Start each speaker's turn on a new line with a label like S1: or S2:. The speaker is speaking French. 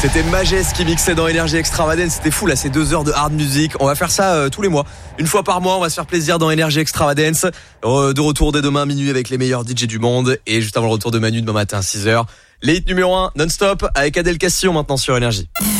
S1: C'était Magès qui mixait dans Énergie Extravagance. C'était fou là, c'est 2 heures de hard music. On va faire ça tous les mois. Une fois par mois, on va se faire plaisir dans Énergie Extravagance. De retour dès demain minuit avec les meilleurs DJ du monde. Et juste avant le retour de Manu demain matin 6h. Les hits numéro 1 non-stop avec Adèle Castillon maintenant sur Énergie.